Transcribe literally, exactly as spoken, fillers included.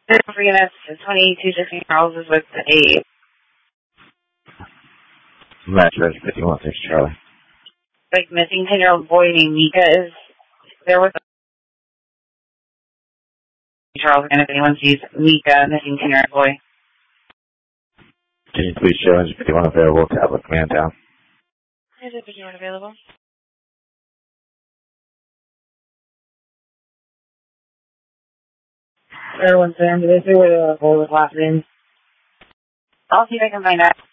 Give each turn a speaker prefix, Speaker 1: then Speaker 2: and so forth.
Speaker 1: For units, twenty-two sixteen Charles is with a
Speaker 2: Metro fifty-one six Charlie.
Speaker 1: like missing ten year old boy named Mika is there with Charles again if anyone sees Mika, missing ten year old boy.
Speaker 2: Can you please show engine fifty-one available, tablet command down?
Speaker 1: Is it fifty-one available? Everyone's there. Do they say where the boy was last in? I'll see if I can find out.